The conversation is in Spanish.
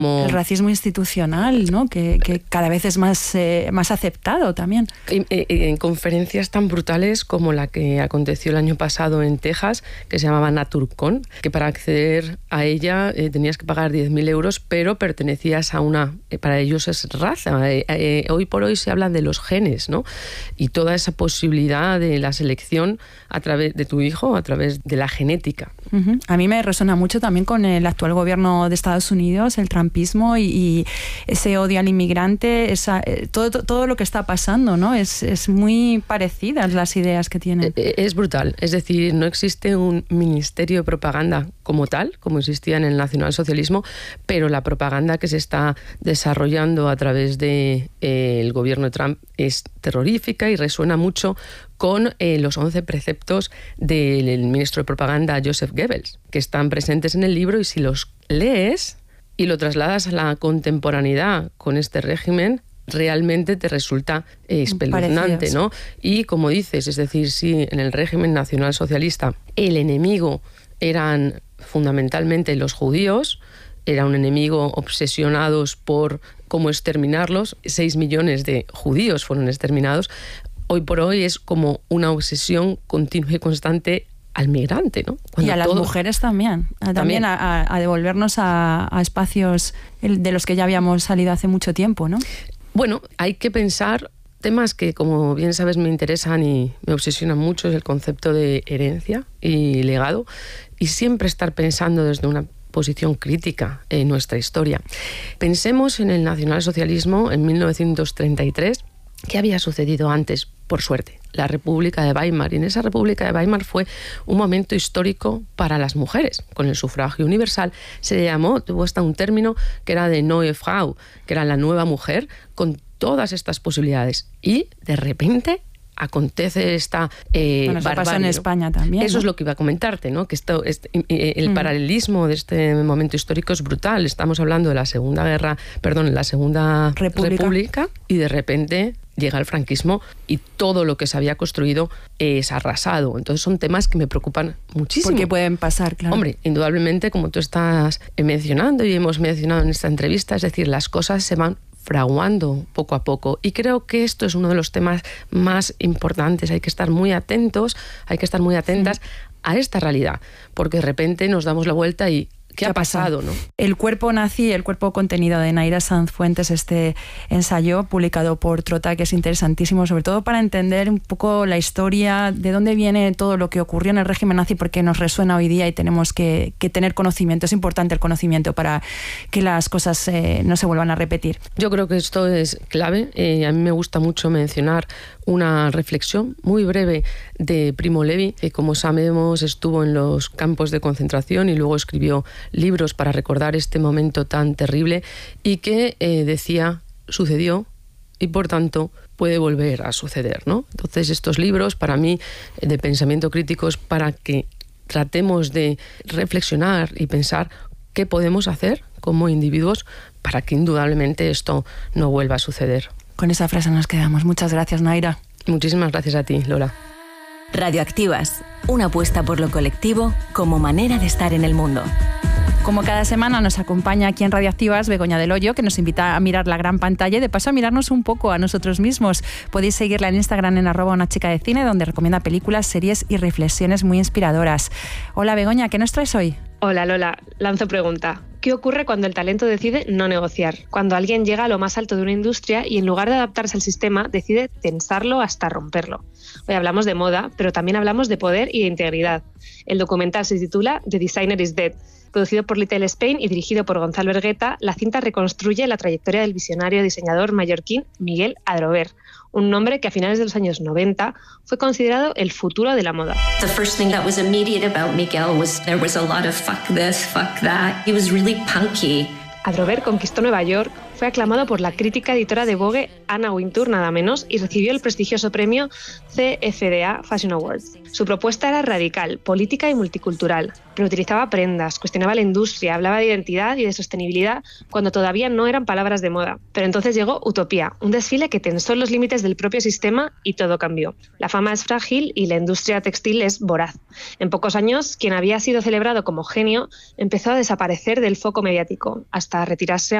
El racismo institucional, ¿no? Que cada vez es más aceptado también. En conferencias tan brutales como la que aconteció el año pasado en Texas, que se llamaba NaturCon, que para acceder a ella tenías que pagar 10.000 euros, pero pertenecías a una, para ellos es raza. Hoy por hoy se habla de los genes, ¿no? Y toda esa posibilidad de la selección a través de tu hijo, a través de la genética. Uh-huh. A mí me resuena mucho también con el actual gobierno de Estados Unidos, el trumpismo y ese odio al inmigrante, todo lo que está pasando, ¿no? Es muy parecidas las ideas que tienen. Es brutal. Es decir, no existe un ministerio de propaganda como tal, como existía en el nacionalsocialismo, pero la propaganda que se está desarrollando a través del gobierno de Trump es terrorífica y resuena mucho con los 11 preceptos del ministro de propaganda Joseph Goebbels, que están presentes en el libro, y si los lees y lo trasladas a la contemporaneidad con este régimen, realmente te resulta espeluznante, ¿no? Y como dices, es decir, si en el régimen nacionalsocialista el enemigo eran fundamentalmente los judíos, era un enemigo obsesionados por cómo exterminarlos, 6 millones de judíos fueron exterminados. Hoy por hoy es como una obsesión continua y constante al migrante, ¿no? Y a las mujeres también. También a devolvernos a espacios de los que ya habíamos salido hace mucho tiempo, ¿no? Bueno, hay que pensar temas que, como bien sabes, me interesan y me obsesionan mucho, es el concepto de herencia y legado, y siempre estar pensando desde una posición crítica en nuestra historia. Pensemos en el nacionalsocialismo en 1933. ¿Qué había sucedido antes? Por suerte, la República de Weimar. Y en esa República de Weimar fue un momento histórico para las mujeres. Con el sufragio universal tuvo hasta un término que era de Neue Frau, que era la nueva mujer, con todas estas posibilidades. Y de repente acontece esta eso pasa en España también. Eso, ¿no? Es lo que iba a comentarte, ¿no? Que el paralelismo de este momento histórico es brutal. Estamos hablando de la Segunda República, y de repente llega el franquismo y todo lo que se había construido es arrasado. Entonces son temas que me preocupan muchísimo. Porque pueden pasar, claro. Hombre, indudablemente, como tú estás mencionando y hemos mencionado en esta entrevista, es decir, las cosas se van fraguando poco a poco, y creo que esto es uno de los temas más importantes. Hay que estar muy atentos, hay que estar muy atentas a esta realidad, porque de repente nos damos la vuelta y ¿qué ha pasado, no? El cuerpo nazi, el cuerpo contenido de Naira Sanz Fuentes, este ensayo publicado por Trota, que es interesantísimo, sobre todo para entender un poco la historia, de dónde viene todo lo que ocurrió en el régimen nazi, porque nos resuena hoy día y tenemos que tener conocimiento. Es importante el conocimiento para que las cosas no se vuelvan a repetir. Yo creo que esto es clave. A mí me gusta mucho mencionar una reflexión muy breve de Primo Levi, que, como sabemos, estuvo en los campos de concentración y luego escribió libros para recordar este momento tan terrible, y que decía, sucedió y por tanto puede volver a suceder, ¿no? Entonces estos libros, para mí, de pensamiento crítico, es para que tratemos de reflexionar y pensar qué podemos hacer como individuos para que indudablemente esto no vuelva a suceder. Con esa frase nos quedamos. Muchas gracias, Naira. Muchísimas gracias a ti, Lola. Radioactivas, una apuesta por lo colectivo como manera de estar en el mundo. Como cada semana nos acompaña aquí en Radioactivas Begoña del Hoyo, que nos invita a mirar la gran pantalla y de paso a mirarnos un poco a nosotros mismos. Podéis seguirla en Instagram en @unachica-de-cine, donde recomienda películas, series y reflexiones muy inspiradoras. Hola Begoña, ¿qué nos traes hoy? Hola Lola, lanzo pregunta. ¿Qué ocurre cuando el talento decide no negociar? Cuando alguien llega a lo más alto de una industria y en lugar de adaptarse al sistema decide tensarlo hasta romperlo. Hoy hablamos de moda, pero también hablamos de poder y de integridad. El documental se titula The Designer is Dead. Producido por Little Spain y dirigido por Gonzalo Ergueta, la cinta reconstruye la trayectoria del visionario diseñador mallorquín Miguel Adrover, un nombre que a finales de los años 90 fue considerado el futuro de la moda. The first thing that was immediate about Miguel was there was a lot of fuck this, fuck that. He was really punky. Adrover conquistó Nueva York, fue aclamado por la crítica editora de Vogue, Anna Wintour, nada menos, y recibió el prestigioso premio CFDA Fashion Awards. Su propuesta era radical, política y multicultural. Reutilizaba prendas, cuestionaba la industria, hablaba de identidad y de sostenibilidad cuando todavía no eran palabras de moda. Pero entonces llegó Utopía, un desfile que tensó los límites del propio sistema y todo cambió. La fama es frágil y la industria textil es voraz. En pocos años, quien había sido celebrado como genio empezó a desaparecer del foco mediático, hasta hasta retirarse,